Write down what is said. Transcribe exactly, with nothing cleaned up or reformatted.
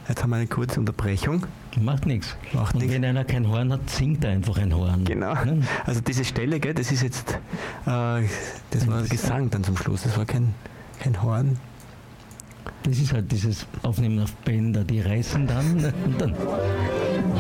Jetzt haben wir eine kurze Unterbrechung. Macht nichts. Macht Und nichts. wenn einer kein Horn hat, singt er einfach ein Horn. Genau. Ne? Also diese Stelle, gell, das ist jetzt, äh, das war Gesang dann zum Schluss, das war kein, kein Horn. Das ist halt dieses Aufnehmen auf Bänder, die reißen dann und dann